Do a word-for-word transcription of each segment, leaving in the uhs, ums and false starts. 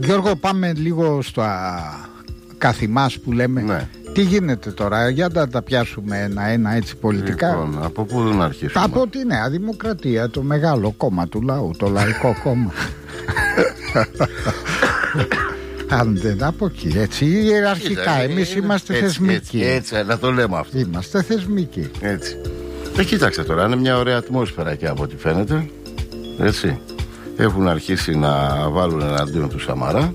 Γιώργο, πάμε λίγο στο καθημάς που λέμε. Ναι. Τι γίνεται τώρα, για να τα πιάσουμε ένα-ένα έτσι πολιτικά. Λοιπόν, από πού να αρχίσουμε? Από τη Νέα Δημοκρατία, το μεγάλο κόμμα του λαού, το Λαϊκό Κόμμα. Αν δεν από εκεί, έτσι, ιεραρχικά. Εμείς είμαστε έτσι, θεσμικοί. Έτσι, έτσι, να το λέμε αυτό. Είμαστε θεσμικοί. Έτσι. Ε, κοίταξε τώρα, είναι μια ωραία ατμόσφαιρα και από ό,τι φαίνεται. Έτσι. Έχουν αρχίσει να βάλουν εναντίον του Σαμαρά.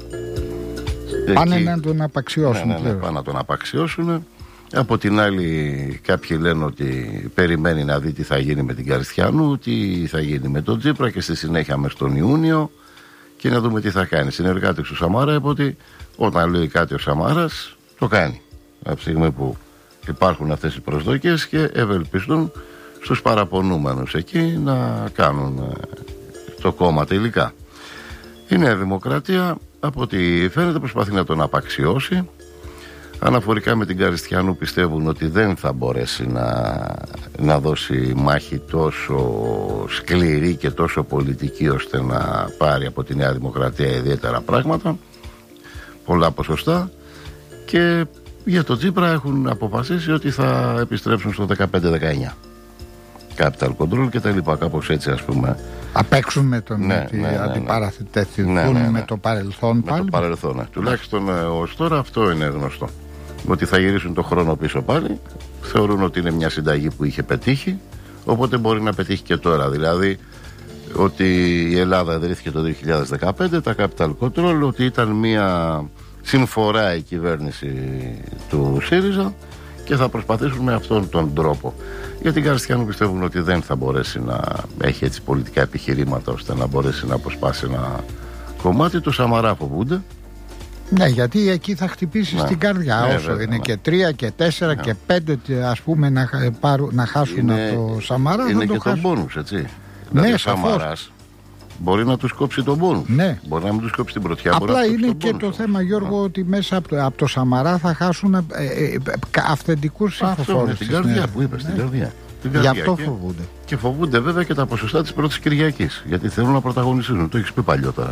Πάνε εκεί να τον απαξιώσουν. Ναι, ναι, ναι, πάνε να τον απαξιώσουν. Από την άλλη, κάποιοι λένε ότι περιμένει να δει τι θα γίνει με την Καριστιανού, τι θα γίνει με τον Τσίπρα και στη συνέχεια μες τον Ιούνιο και να δούμε τι θα κάνει. Συνεργάτη του Σαμάρα, είπε ότι όταν λέει κάτι ο Σαμάρας, το κάνει. Από τη στιγμή που υπάρχουν αυτές οι προσδοκίες και ευελπιστούν στους παραπονούμενους εκεί να κάνουν το κόμμα τελικά. Η Νέα Δημοκρατία, από ό,τι φαίνεται, προσπαθεί να τον απαξιώσει. Αναφορικά με την Καριστιανού, πιστεύουν ότι δεν θα μπορέσει να, να δώσει μάχη τόσο σκληρή και τόσο πολιτική ώστε να πάρει από τη Νέα Δημοκρατία ιδιαίτερα πράγματα, πολλά ποσοστά. Και για το Τσίπρα έχουν αποφασίσει ότι θα επιστρέψουν στο δεκαπέντε δεκαεννιά. Capital Control και τα λοιπά, κάπως έτσι, ας πούμε. Απέξουν με τον ναι, ότι ναι, ναι, αντιπαραθετηθούν ναι, ναι, ναι. με το παρελθόν με πάλι. το παρελθόν, ναι. Τουλάχιστον ως τώρα αυτό είναι γνωστό. Ότι θα γυρίσουν το χρόνο πίσω πάλι. Θεωρούν ότι είναι μια συνταγή που είχε πετύχει, οπότε μπορεί να πετύχει και τώρα. Δηλαδή ότι η Ελλάδα ιδρύθηκε το δύο χιλιάδες δεκαπέντε, τα Capital Control, ότι ήταν μια συμφορά η κυβέρνηση του ΣΥΡΙΖΑ και θα προσπαθήσουν με αυτόν τον τρόπο. Για την Καριστιανού πιστεύουν ότι δεν θα μπορέσει να έχει έτσι πολιτικά επιχειρήματα ώστε να μπορέσει να αποσπάσει ένα κομμάτι. Του Σαμαρά φοβούνται. Ναι, γιατί εκεί θα χτυπήσει ναι. στην καρδιά. Ναι, όσο βέβαια, είναι ναι. και τρία και τέσσερα ναι. και πέντε, ας πούμε, να, πάρουν, να χάσουν είναι, από το Σαμαρά. Είναι το και χάσουν. τον πόνους, έτσι. Ναι, δηλαδή ο Σαμαράς μπορεί να τους κόψει τον πόνους. Ναι. Μπορεί να μην τους κόψει την πρωτιά. Απλά είναι και το θέμα, Γιώργο, ναι. ότι μέσα από το, από το Σαμαρά θα χάσουν ε, ε, ε, αυθεντικούς ψηφοφόρους. Στην καρδιά που είπες, ναι. στην καρδιά. Γι' αυτό και, φοβούνται. Και φοβούνται βέβαια και τα ποσοστά της πρώτης Κυριακής. Γιατί θέλουν να πρωταγωνιστούν. Το έχεις πει παλιότερα.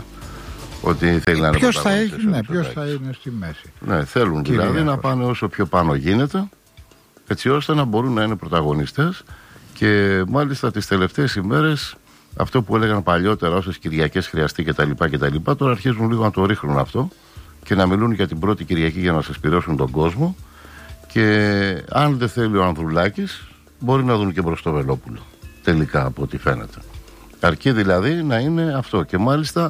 Ότι θέλει να είναι ποιος θα, έχει, ναι, ποιος θα είναι στη μέση. Ναι, θέλουν Κύριε δηλαδή Άκος. να πάνε όσο πιο πάνω γίνεται, έτσι ώστε να μπορούν να είναι πρωταγωνιστές. Και μάλιστα τις τελευταίες ημέρες, αυτό που έλεγαν παλιότερα, όσες Κυριακές χρειαστεί κτλ. κτλ. Τώρα αρχίζουν λίγο να το ρίχνουν αυτό και να μιλούν για την πρώτη Κυριακή για να συσπυρώσουν τον κόσμο. Και αν δεν θέλει ο Ανδρουλάκης, μπορεί να δουν και μπρος το Βελόπουλο. Τελικά, από ό,τι φαίνεται. Αρκεί δηλαδή να είναι αυτό. Και μάλιστα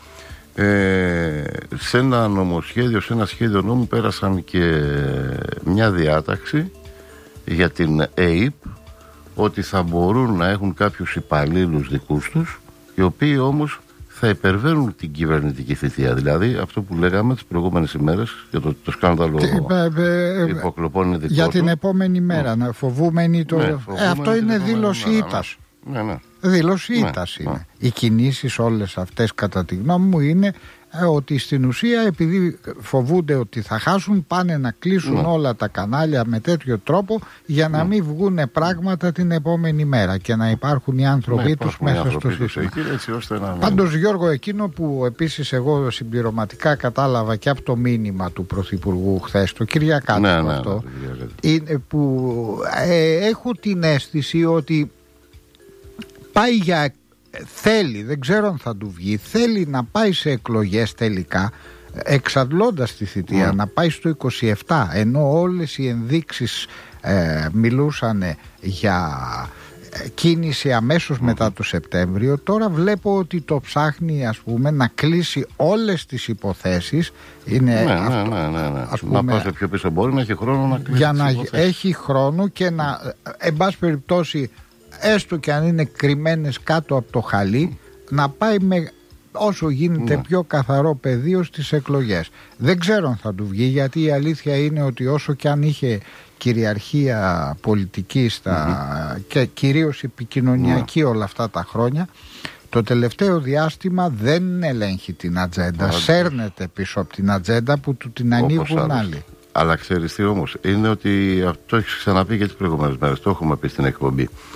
ε, σε ένα νομοσχέδιο, σε ένα σχέδιο νόμου πέρασαν και μια διάταξη για την ΕΥΠ, ότι θα μπορούν να έχουν κάποιους υπαλλήλους δικούς τους, οι οποίοι όμως θα υπερβαίνουν την κυβερνητική θητεία. Δηλαδή αυτό που λέγαμε τις προηγούμενες ημέρες για το, το σκάνδαλο υποκλοπών ειδικών. Για την επόμενη μέρα, ναι. να φοβούμενοι το... Ναι, ε, αυτό είναι δήλωση ήττας. Ναι, ναι. Δήλωση ήττας ναι, είναι. Ναι. Οι κινήσεις όλες αυτές, κατά τη γνώμη μου, είναι ε, ότι στην ουσία, επειδή φοβούνται ότι θα χάσουν, πάνε να κλείσουν ναι. όλα τα κανάλια με τέτοιο τρόπο για να ναι. μην βγουν πράγματα την επόμενη μέρα και να υπάρχουν οι άνθρωποι ναι, τους μέσα στο σύστημα. Να... Πάντως, Γιώργο, εκείνο που επίσης εγώ συμπληρωματικά κατάλαβα και από το μήνυμα του Πρωθυπουργού χθες, το Κυριακάτικο ναι, ναι, αυτό, ναι, ναι, είναι που ε, έχω την αίσθηση ότι πάει για... θέλει, δεν ξέρω αν θα του βγει, θέλει να πάει σε εκλογές τελικά, εξαντλώντας τη θητεία, mm. να πάει στο είκοσι επτά, ενώ όλες οι ενδείξεις ε, μιλούσαν για κίνηση αμέσως mm. μετά το Σεπτέμβριο. Τώρα βλέπω ότι το ψάχνει, ας πούμε, να κλείσει όλες τις υποθέσεις. Είναι ναι, αυτό, ναι, ναι, ναι. ας πούμε, να πάει πιο πίσω, μπορεί να έχει χρόνο να κλείσει για τις να υποθέσεις. έχει χρόνο και να, εν πάση περιπτώσει, έστω και αν είναι κρυμμένες κάτω από το χαλί, να πάει με όσο γίνεται ναι. πιο καθαρό πεδίο στις εκλογές. Δεν ξέρω αν θα του βγει, γιατί η αλήθεια είναι ότι όσο και αν είχε κυριαρχία πολιτική στα, mm-hmm. και κυρίως επικοινωνιακή mm-hmm. όλα αυτά τα χρόνια, το τελευταίο διάστημα δεν ελέγχει την ατζέντα. Mm-hmm. Σέρνεται πίσω από την ατζέντα που του την ανοίγουν άλλοι. Αλλά ξέρεις τι όμως, είναι ότι αυτό έχει ξαναπεί και τις προηγούμενες μέρες, το έχουμε πει στην εκπομπή,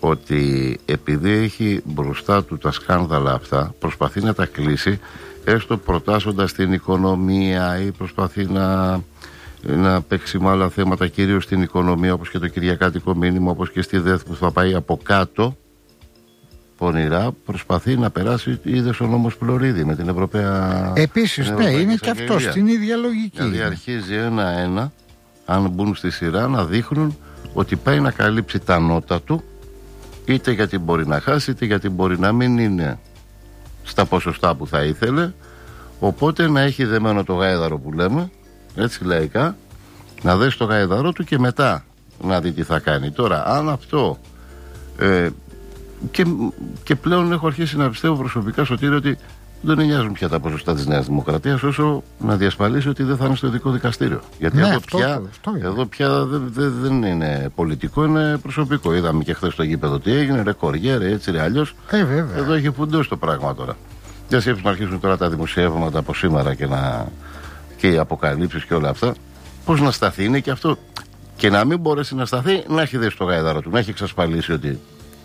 ότι επειδή έχει μπροστά του τα σκάνδαλα αυτά, προσπαθεί να τα κλείσει, έστω προτάσσοντας την οικονομία ή προσπαθεί να, να παίξει με άλλα θέματα, κυρίως στην οικονομία, όπως και το κυριακάτικο μήνυμα, όπως και στη ΔΕΘ που θα πάει από κάτω πονηρά, προσπαθεί να περάσει. Είδες ο νόμος Φλωρίδη με την Ευρωπαία. Επίσης, ναι, είναι και αυτό στην ίδια λογική. Δηλαδή αρχίζει ένα-ένα, αν μπουν στη σειρά, να δείχνουν ότι πάει να καλύψει τα νότα του, είτε γιατί μπορεί να χάσει, είτε γιατί μπορεί να μην είναι στα ποσοστά που θα ήθελε. Οπότε να έχει δεμένο το γάιδαρο που λέμε, έτσι λαϊκά, να δέσει το γάιδαρο του και μετά να δει τι θα κάνει. Τώρα, αν αυτό ε, και, και πλέον έχω αρχίσει να πιστεύω προσωπικά, Σωτήρη, ότι δεν νοιάζουν πια τα ποσοστά της Νέας Δημοκρατίας, όσο να διασφαλίσει ότι δεν θα είναι στο ειδικό δικαστήριο. Γιατί ναι, εδώ, αυτό, πια, αυτό εδώ πια δεν, δεν, δεν είναι πολιτικό, είναι προσωπικό. Είδαμε και χθες στο γήπεδο τι έγινε, ρε κοριέ, ρε έτσι, ρε αλλιώς. Ε, βέβαια. Εδώ έχει φουντώσει το πράγμα τώρα. Δεν σκέφτεσαι να αρχίσουν τώρα τα δημοσιεύματα από σήμερα και, να, και οι αποκαλύψεις και όλα αυτά. Πώς να σταθεί, είναι και αυτό. Και να μην μπορέσει να σταθεί, να έχει δέσει το γάιδαρο του, να έχει εξασφαλίσει ότι.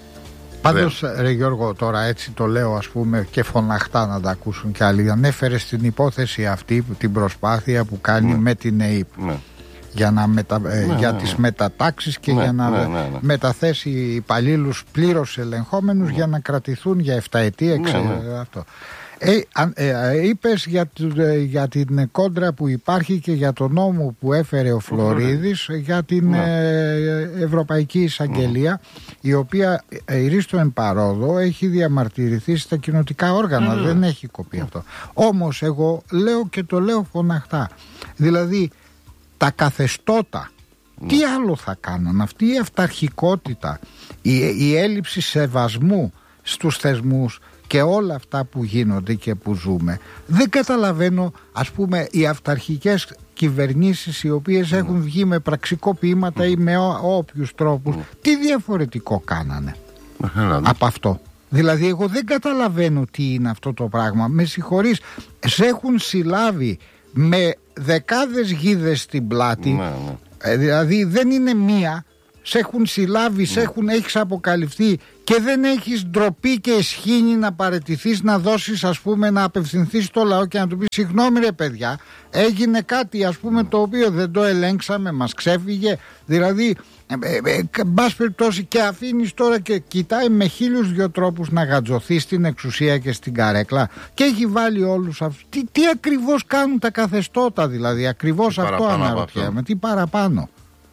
Πάντως, ρε Γιώργο, τώρα έτσι το λέω, ας πούμε, και φωναχτά να τα ακούσουν κι άλλοι. Ανέφερε στην υπόθεση αυτή την προσπάθεια που κάνει, ναι, με την ΕΕΠ, ναι, για, να μετα... ναι, για ναι, τις ναι. μετατάξεις και, ναι, για να, ναι, ναι, ναι. μεταθέσει υπαλλήλους πλήρως ελεγχόμενους, ναι, για να κρατηθούν για εφταετία, ναι, ναι. αυτό. Ε, ε, είπες για, για την κόντρα που υπάρχει και για τον νόμο που έφερε ο Φλωρίδης, mm. για την mm. ε, Ευρωπαϊκή Εισαγγελία, mm. η οποία ηρίστο εν παρόδο έχει διαμαρτυρηθεί στα κοινοτικά όργανα, mm. δεν έχει κοπεί mm. αυτό. Όμως εγώ λέω και το λέω φωναχτά, δηλαδή τα καθεστώτα, mm. τι άλλο θα κάνουν, αυτή η αυταρχικότητα, η, η έλλειψη σεβασμού στους θεσμούς και όλα αυτά που γίνονται και που ζούμε, δεν καταλαβαίνω, ας πούμε, οι αυταρχικές κυβερνήσεις οι οποίες mm. έχουν βγει με πραξικοπήματα mm. ή με ό, όποιους τρόπους, mm. τι διαφορετικό κάνανε mm. από αυτό. Δηλαδή εγώ δεν καταλαβαίνω τι είναι αυτό το πράγμα. Με συγχωρείς, σε έχουν συλλάβει με δεκάδες γίδες στην πλάτη, mm. ε, δηλαδή δεν είναι μία. Σε έχουν συλλάβει, mm. σε έχουν, έχεις αποκαλυφθεί και δεν έχεις ντροπή και εσχήνη να παραιτηθείς, να δώσεις, ας πούμε, να απευθυνθείς στο λαό και να του πεις συγγνώμη ρε παιδιά, έγινε κάτι, ας πούμε, mm. το οποίο δεν το ελέγξαμε, μας ξέφυγε. Δηλαδή ε, ε, ε, μπας περιπτώσει, και αφήνεις τώρα και κοιτάει με χίλιους δυο τρόπους να γατζωθεί στην εξουσία και στην καρέκλα και έχει βάλει όλους αυτούς. Τι, τι ακριβώς κάνουν τα καθεστώτα, δηλαδή, ακριβώς τι αυτό αναρωτιέμαι, τι παραπάνω.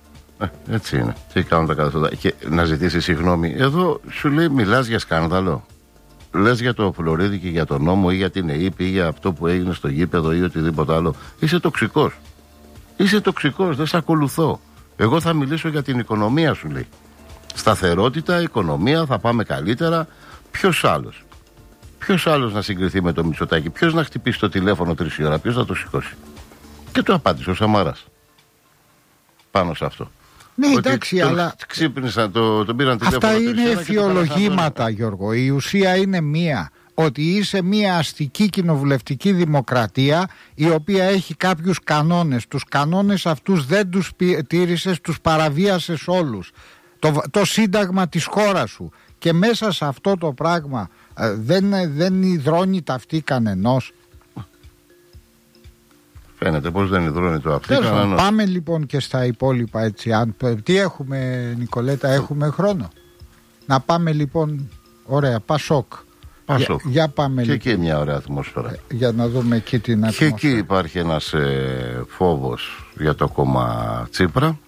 Ε, έτσι είναι. Τι κάνουν τα καθεστώτα. Και να ζητήσει συγγνώμη. Εδώ σου λέει, μιλάς για σκάνδαλο. Λες για το Φλωρίδη και για τον νόμο ή για την ΕΕΠ ή για αυτό που έγινε στο γήπεδο ή οτιδήποτε άλλο. Είσαι τοξικός. Είσαι τοξικός. Δεν σε ακολουθώ. Εγώ θα μιλήσω για την οικονομία, σου λέει. Σταθερότητα, οικονομία, θα πάμε καλύτερα. Ποιος άλλος. Ποιος άλλος να συγκριθεί με το Μητσοτάκη. Ποιος να χτυπήσει το τηλέφωνο τρεις η ώρα. Ποιος θα το σηκώσει. Και το απάντησε ο Σαμαράς πάνω σε αυτό. Ναι, εντάξει, τον αλλά. Ξύπνησαν, το, τον πήραν τηλέφωνο. Αυτά είναι εφιολογήματα, Γιώργο. Η ουσία είναι μία. Ότι είσαι μία αστική κοινοβουλευτική δημοκρατία η οποία έχει κάποιους κανόνες. Τους κανόνες αυτούς δεν τους τήρησες, τους παραβίασες όλους. Το, το σύνταγμα της χώρας σου. Και μέσα σε αυτό το πράγμα ε, δεν, δεν υδρώνει ταυτή κανενός. Φαίνεται πως δεν υδρώνει το αυτή. Πάμε λοιπόν και στα υπόλοιπα, έτσι. Αν, τι έχουμε, Νικολέτα, έχουμε χρόνο. Να πάμε λοιπόν. Ωραία, Πασόκ. Πασόκ. Για, για πάμε και λοιπόν. εκεί μια ωραία ατμόσφαιρα. Για να δούμε εκεί την ατμόσφαιρα. Και εκεί υπάρχει ένας ε, φόβος για το κόμμα Τσίπρα.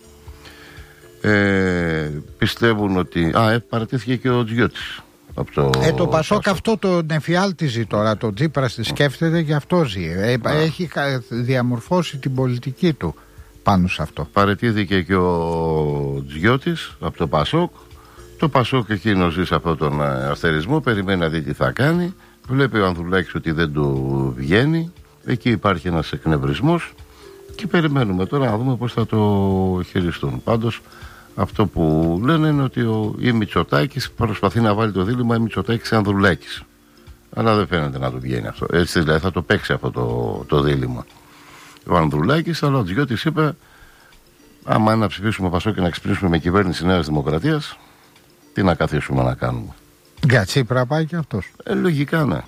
Ε, πιστεύουν ότι. Α, ε, παρατήθηκε και ο Τζιώτης. Το, ε, το Πασόκ αυτό το νεφιάλτιζει τώρα. Το Τσίπρας τη σκέφτεται, γι' αυτό ζει. Ε, έχει διαμορφώσει την πολιτική του πάνω σε αυτό. Παραιτήθηκε και ο Τζιώτης από το Πασόκ. Το Πασόκ εκείνο ζει σε αυτόν τον αστερισμό. Περιμένει να δει τι θα κάνει. Βλέπει ο Ανδρουλάκης ότι δεν του βγαίνει. Εκεί υπάρχει ένας εκνευρισμός. Και περιμένουμε τώρα να δούμε πώς θα το χειριστούν. Πάντως αυτό που λένε είναι ότι ο ή Μητσοτάκης προσπαθεί να βάλει το δίλημμα ή Μητσοτάκης Ανδρουλάκης. Αλλά δεν φαίνεται να του βγαίνει αυτό. Έτσι δηλαδή θα το παίξει αυτό το, το δίλημμα. Ο Ανδρουλάκης, αλλά ο Τζιώτης είπε, άμα είναι να ψηφίσουμε Πασόκ και να ξυπνήσουμε με κυβέρνηση Νέας Δημοκρατίας, Τι να καθίσουμε να κάνουμε. Για Τσίπρα πάει και αυτός. Ε, λογικά ναι.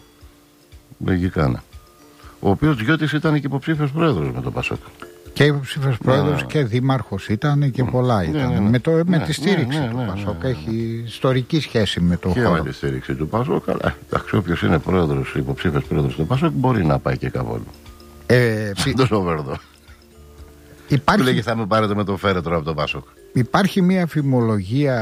Λογικά ναι. Ο οποίος Γιώτης ήταν και υποψήφιος πρόεδρος με τον Πασόκ. Και υποψήφιος πρόεδρος ναι, και δήμαρχος ήταν και πολλά ήταν. Ναι, ναι, ναι. Με, το, με ναι, τη στήριξη ναι, ναι, του ναι, Πασόκ. Ναι, ναι, ναι. Έχει ιστορική σχέση με το και χώρο. Και με τη στήριξη του Πασόκ. Αλλά όποιος είναι πρόεδρος, υποψήφιος πρόεδρος του Πασόκ μπορεί να πάει και κάπου. Ε, Σαν τον Σοβέρδο. Υπάρχει... Του λέγει θα με πάρετε με το φέρετρο από το Πασόκ. Υπάρχει μια φημολογία.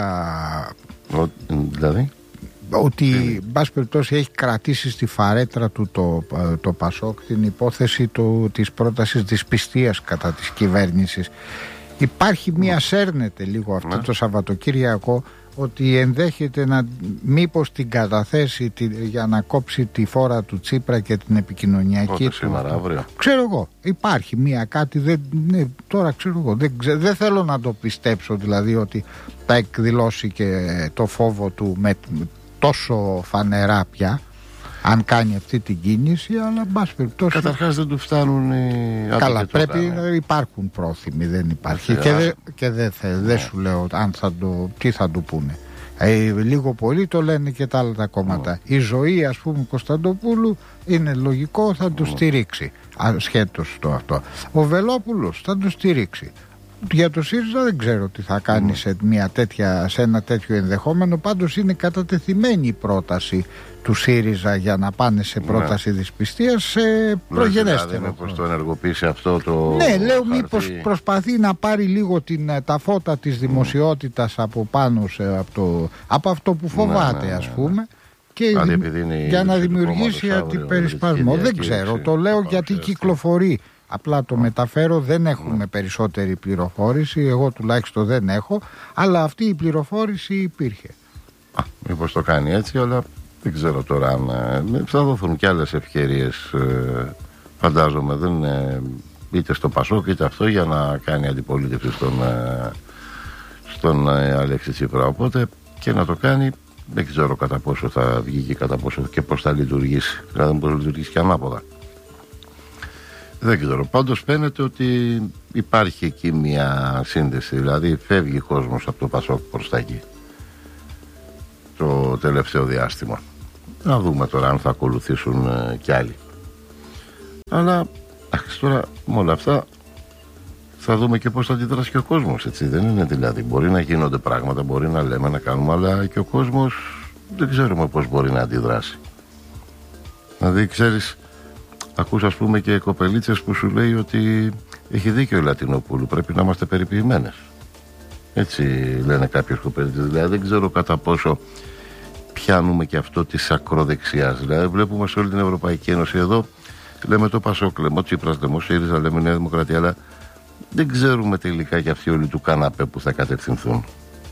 Ο, δηλαδή. Ότι, εν πάση περιπτώσει, έχει κρατήσει στη φαρέτρα του το, το Πασόκ την υπόθεση του, της πρότασης δυσπιστίας κατά της κυβέρνησης. Υπάρχει μία, σέρνεται λίγο αυτό το Σαββατοκύριακο, ότι ενδέχεται να μήπως την καταθέσει τη, για να κόψει τη φόρα του Τσίπρα και την επικοινωνιακή του. Σήμερα, αύριο. Ξέρω εγώ, υπάρχει μία κάτι, δεν, ναι, τώρα ξέρω εγώ, δεν, δεν θέλω να το πιστέψω δηλαδή ότι θα εκδηλώσει και το φόβο του με τόσο φανερά πια, αν κάνει αυτή την κίνηση, αλλά μπας περιπτώσει. Καταρχάς δεν του φτάνουν οι. Καλά, πρέπει να υπάρχουν πρόθυμοι, δεν υπάρχει. Και, δε, και δεν δε, δε σου λέω αν θα το, τι θα του πούνε. Ε, λίγο πολύ το λένε και τα άλλα τα κόμματα. Mm. Η ζωή, ας πούμε, Κωνσταντοπούλου είναι λογικό, θα το mm. στηρίξει. Ασχέτως το αυτό. Ο Βελόπουλος θα το στηρίξει. Για το ΣΥΡΙΖΑ δεν ξέρω τι θα κάνει mm. σε, μια τέτοια, σε ένα τέτοιο ενδεχόμενο. Πάντως είναι κατατεθειμένη η πρόταση του ΣΥΡΙΖΑ για να πάνε σε πρόταση mm. δυσπιστίας σε προγενέστερο. Δηλαδή μήπως το ενεργοποιήσει αυτό το. Ναι, λέω μήπως προσπαθεί να πάρει λίγο την, τα φώτα της δημοσιότητας mm. από πάνω σε, από, το, από αυτό που φοβάται, ναι, ναι, ας πούμε. Και δηλαδή, για να δημιουργήσει αντιπερισπασμό. Δεν ξέρω, το λέω γιατί κυκλοφορεί. Απλά το μεταφέρω, δεν έχουμε περισσότερη πληροφόρηση, εγώ τουλάχιστον δεν έχω, αλλά αυτή η πληροφόρηση υπήρχε. Α, μήπως το κάνει έτσι, αλλά δεν ξέρω τώρα αν ε, θα δοθούν και άλλες ευκαιρίες, ε, φαντάζομαι, δεν είναι είτε στο Πασόκ είτε αυτό για να κάνει αντιπολίτευση στον, ε, στον ε, Αλέξη Τσίπρα, οπότε και να το κάνει δεν ξέρω κατά πόσο θα βγει και κατά πόσο και πώς θα λειτουργήσει, δηλαδή πώς θα λειτουργήσει και ανάποδα. Δεν ξέρω. Πάντως φαίνεται ότι υπάρχει εκεί μια σύνδεση. Δηλαδή φεύγει ο κόσμος από το Πασόκ προς τα εκεί το τελευταίο διάστημα. Να δούμε τώρα αν θα ακολουθήσουν ε, κι άλλοι. Αλλά αχ, τώρα με όλα αυτά θα δούμε και πώς θα αντιδράσει και ο κόσμος. Έτσι δεν είναι δηλαδή. Μπορεί να γίνονται πράγματα, μπορεί να λέμε να κάνουμε, αλλά και ο κόσμος δεν ξέρουμε πώς μπορεί να αντιδράσει. Δηλαδή ξέρεις, ακούς ας πούμε και κοπελίτσες που σου λέει ότι έχει δίκιο η Λατινοπούλου, πρέπει να είμαστε περιποιημένες. Έτσι λένε κάποιες κοπελίτσες. Δηλαδή δεν ξέρω κατά πόσο πιάνουμε και αυτό της ακροδεξιάς. Δηλαδή βλέπουμε σε όλη την Ευρωπαϊκή Ένωση εδώ, λέμε το Πασόκ, λέμε ο Τσίπρας, λέμε ο ΣΥΡΙΖΑ, λέμε η Νέα Δημοκρατία, αλλά δεν ξέρουμε τελικά και αυτοί όλοι του καναπέ που θα κατευθυνθούν.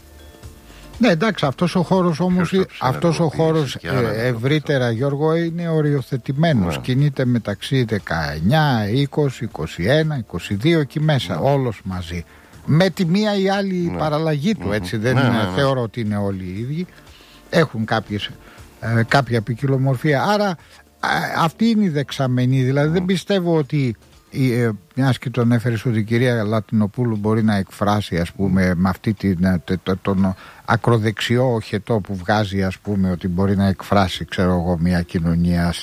Ναι, εντάξει, αυτός ο χώρος όμως, αυτός ο χώρος ε, ευρύτερα αυτό. Γιώργο, είναι οριοθετημένος. Ναι. Κινείται μεταξύ δεκαεννιά, είκοσι, είκοσι ένα, είκοσι δύο εκεί μέσα, ναι. Όλος μαζί. Με τη μία ή άλλη ναι. παραλλαγή του, έτσι, δεν ναι, ναι, ναι. θεωρώ ότι είναι όλοι οι ίδιοι. Έχουν κάποιες, ε, κάποια ποικιλομορφία. Άρα ε, αυτή είναι η δεξαμενή, δηλαδή mm. δεν πιστεύω ότι Ε, μιας και τον έφερες ότι η κυρία Λατινοπούλου μπορεί να εκφράσει ας πούμε με αυτή την, τε, τε, τον ακροδεξιό οχετό που βγάζει ας πούμε ότι μπορεί να εκφράσει ξέρω εγώ μια κοινωνία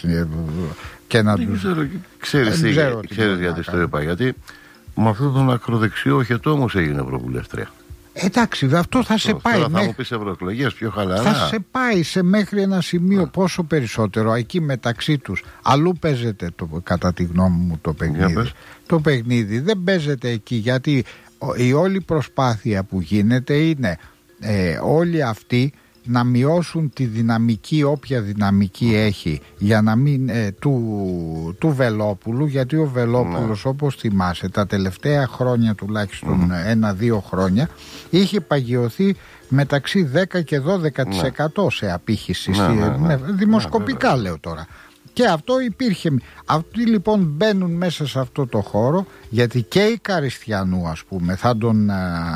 και να τους... Ξέρεις, τι, ξέρω ξέρεις γιατί το είπα, γιατί με αυτόν τον ακροδεξιό οχετό όμως έγινε ευρωβουλευτρία. Εντάξει, αυτό θα σε πάει. Θα μου πεις ευρωεκλογές πιο χαλαρά. Θα σε πάει σε μέχρι ένα σημείο yeah. πόσο περισσότερο. Εκεί μεταξύ τους. Αλλού παίζεται το, κατά τη γνώμη μου το παιχνίδι. Yeah, το παιχνίδι δεν παίζεται εκεί γιατί η όλη προσπάθεια που γίνεται είναι ε, όλοι αυτοί να μειώσουν τη δυναμική, όποια δυναμική έχει, για να μην ε, του, του Βελόπουλου, γιατί ο Βελόπουλος ναι. όπως θυμάσαι τα τελευταία χρόνια τουλάχιστον mm. ένα-δύο χρόνια είχε παγιωθεί μεταξύ δέκα και δώδεκα τοις εκατό ναι. σε απήχηση ναι, ναι, ναι. Ναι, δημοσκοπικά ναι, λέω τώρα. Και αυτό υπήρχε. Αυτοί λοιπόν μπαίνουν μέσα σε αυτό το χώρο, γιατί και η Καριστιανού ας πούμε θα τον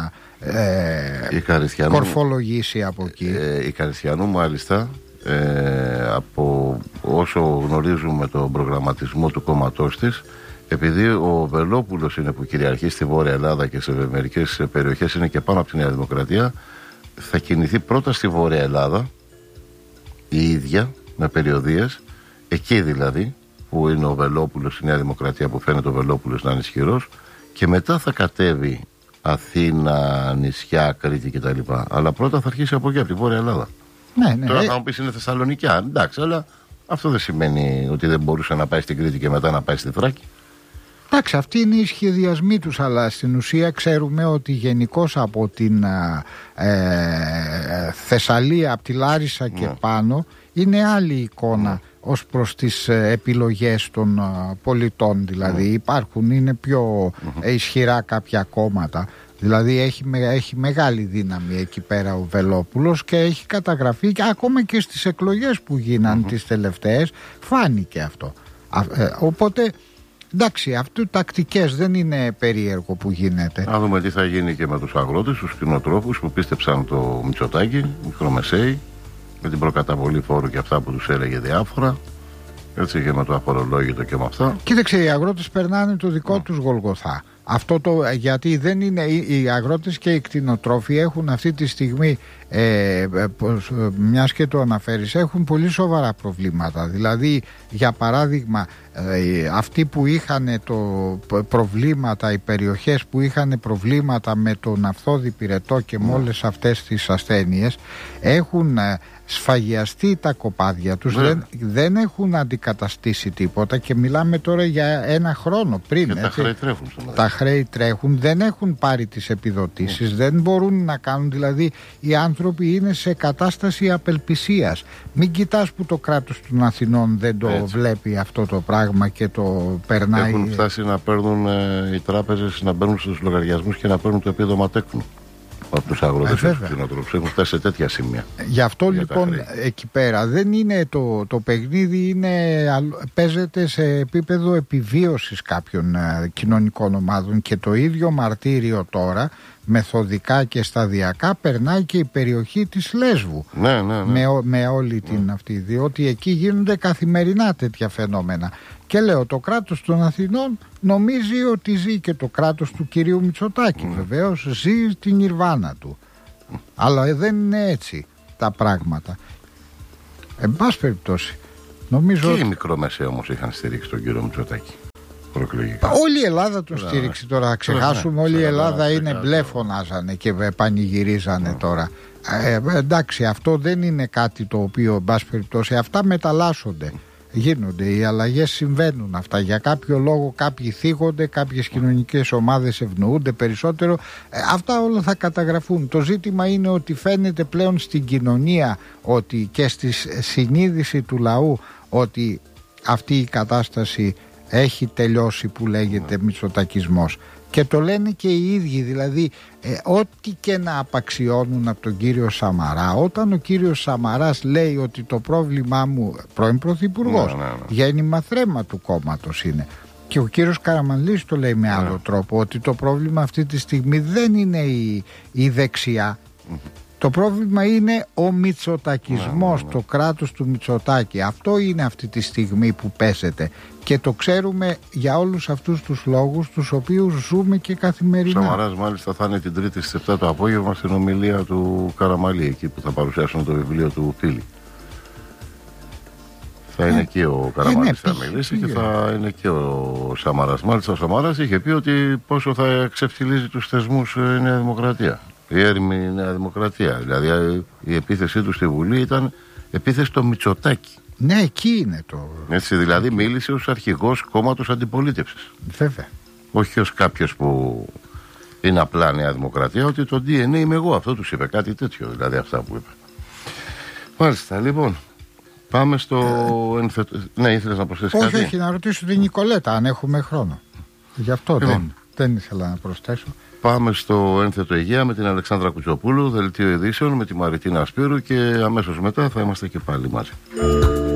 ε, η Καριστιανού, κορφολογήσει από εκεί. Ε, η Καριστιανού μάλιστα ε, από όσο γνωρίζουμε τον προγραμματισμό του κόμματός της, επειδή ο Βελόπουλος είναι που κυριαρχεί στη Βόρεια Ελλάδα και σε μερικές περιοχές είναι και πάνω από τη Νέα Δημοκρατία, θα κινηθεί πρώτα στη Βόρεια Ελλάδα, η ίδια, με περιοδίες, εκεί δηλαδή που είναι ο Βελόπουλος, η Νέα Δημοκρατία, που φαίνεται ο Βελόπουλος να είναι ισχυρός, και μετά θα κατέβει Αθήνα, νησιά, Κρήτη κτλ. Αλλά πρώτα θα αρχίσει από εκεί, από τη Βόρεια Ελλάδα. Ναι, ναι. Τώρα θα μου πεις είναι Θεσσαλονικιά, εντάξει, αλλά αυτό δεν σημαίνει ότι δεν μπορούσε να πάει στην Κρήτη και μετά να πάει στη Θράκη. Εντάξει, αυτοί είναι οι σχεδιασμοί τους, αλλά στην ουσία ξέρουμε ότι γενικώς από την ε, Θεσσαλία, από τη Λάρισα και ναι. πάνω, είναι άλλη εικόνα ναι. ως προς τις επιλογές των πολιτών. Δηλαδή ναι. υπάρχουν, είναι πιο mm-hmm. ισχυρά κάποια κόμματα. Δηλαδή έχει, έχει μεγάλη δύναμη εκεί πέρα ο Βελόπουλος και έχει καταγραφεί και ακόμα και στις εκλογές που γίναν mm-hmm. τις τελευταίες φάνηκε αυτό. Α, ε, οπότε εντάξει, αυτού τακτικές, δεν είναι περίεργο που γίνεται. Να δούμε τι θα γίνει και με τους αγρότες, τους κτηνοτρόφους που πίστεψαν το Μητσοτάκη, μικρομεσαίοι, με την προκαταβολή φόρου και αυτά που τους έλεγε διάφορα. Έτσι, και με το αφορολόγητο και με αυτά. Κοίταξε, οι αγρότες περνάνε το δικό mm. τους Γολγοθά. Αυτό το, γιατί δεν είναι, οι αγρότες και οι κτηνοτρόφοι έχουν αυτή τη στιγμή, ε, μιας και το αναφέρεις, έχουν πολύ σοβαρά προβλήματα. Δηλαδή, για παράδειγμα, ε, αυτοί που είχαν το προβλήματα, οι περιοχές που είχαν προβλήματα με τον Αυθόδη Πυρετό και με όλες αυτές τις ασθένειες, έχουν ε, σφαγιαστεί τα κοπάδια τους, δεν, δεν έχουν αντικαταστήσει τίποτα και μιλάμε τώρα για ένα χρόνο πριν. Και έτσι. Τα χρέη τρέχουν. Τα χρέη τρέχουν, δεν έχουν πάρει τις επιδοτήσεις, mm. δεν μπορούν να κάνουν, δηλαδή οι άνθρωποι είναι σε κατάσταση απελπισίας. Μην κοιτάς που το κράτος των Αθηνών δεν το έτσι. Βλέπει αυτό το πράγμα και το περνάει. Έχουν φτάσει να παίρνουν ε, οι τράπεζες, να μπαίνουν στους λογαριασμούς και να παίρνουν το επίδομα τέκνου από τους αγρότες και τους κτηνοτρόφους. Έχουν φτάσει σε τέτοια σημεία. Γι' αυτό για λοιπόν εκεί πέρα δεν είναι το, το παιχνίδι, είναι, παίζεται σε επίπεδο επιβίωσης κάποιων ε, κοινωνικών ομάδων και το ίδιο μαρτύριο τώρα μεθοδικά και σταδιακά περνάει και η περιοχή της Λέσβου. Ναι, ναι, ναι. Με, με όλη την ναι. αυτή, διότι εκεί γίνονται καθημερινά τέτοια φαινόμενα. Και λέω, το κράτος των Αθηνών νομίζει ότι ζει, και το κράτος του κυρίου Μητσοτάκη mm. βεβαίως ζει την Ιρβάνα του. Mm. Αλλά δεν είναι έτσι τα πράγματα. Εν πάση περιπτώσει, νομίζω. Και ότι... οι μικρομεσαίοι όμως είχαν στηρίξει τον κύριο Μητσοτάκη. Όλη η Ελλάδα τον στήριξε τώρα. Να ξεχάσουμε, όλη η Ελλάδα είναι μπλε, φωνάζανε και πανηγυρίζανε τώρα. Ε, εντάξει, αυτό δεν είναι κάτι το οποίο, εν πάση περιπτώσει, αυτά μεταλλάσσονται. Γίνονται, οι αλλαγές συμβαίνουν αυτά. Για κάποιο λόγο κάποιοι θίγονται, κάποιες κοινωνικές ομάδες ευνοούνται περισσότερο. Ε, αυτά όλα θα καταγραφούν. Το ζήτημα είναι ότι φαίνεται πλέον στην κοινωνία ότι και στη συνείδηση του λαού ότι αυτή η κατάσταση έχει τελειώσει, που λέγεται μητσοτακισμός. Και το λένε και οι ίδιοι, δηλαδή ε, ό,τι και να απαξιώνουν από τον κύριο Σαμαρά, όταν ο κύριος Σαμαράς λέει ότι το πρόβλημά μου, πρώην πρωθυπουργός, ναι, ναι, ναι. γέννημα θρέμα του κόμματος είναι, και ο κύριος Καραμανλής το λέει με άλλο ναι. τρόπο, ότι το πρόβλημα αυτή τη στιγμή δεν είναι η, η δεξιά. Το πρόβλημα είναι ο μητσοτακισμός, ναι, ναι, ναι. το κράτος του Μητσοτάκη. Αυτό είναι αυτή τη στιγμή που παίζεται. Και το ξέρουμε για όλους αυτούς τους λόγους, τους οποίους ζούμε και καθημερινά. Ο Σαμαράς μάλιστα θα είναι την Τρίτη στις επτά το απόγευμα στην ομιλία του Καραμαλή, εκεί που θα παρουσιάσουν το βιβλίο του Φίλη. Θα είναι ε, εκεί ο Καραμαλής θα μιλήσει και θα είναι και ο Σαμαράς. Μάλιστα ο Σαμαράς είχε πει ότι πόσο θα ξεφτιλίζει τους θεσμούς η Νέα Δημοκρατία. Η έρημη Νέα Δημοκρατία. Δηλαδή η επίθεσή του στη Βουλή ήταν επίθεση στο Μητσοτάκη. Ναι, εκεί είναι το. Έτσι, δηλαδή μίλησε ως αρχηγός κόμματος αντιπολίτευσης. Βέβαια. Όχι ως κάποιος που είναι απλά Νέα Δημοκρατία, ότι το ντι εν έι είμαι εγώ. Αυτό τους είπε, κάτι τέτοιο, δηλαδή αυτά που είπε. Μάλιστα, λοιπόν. Πάμε στο. Ε, ενθετ... Ναι, ήθελες να προσθέσεις όχι, κάτι. Όχι, όχι, να ρωτήσω την Νικολέτα αν έχουμε χρόνο. Γι' αυτό λοιπόν. δεν, δεν ήθελα να προσθέσω. Πάμε στο Ένθετο Αιγαία με την Αλεξάνδρα Κουτσοπούλου, δελτίο ειδήσεων με τη Μαριτίνα Σπύρου, και αμέσως μετά θα είμαστε και πάλι μαζί.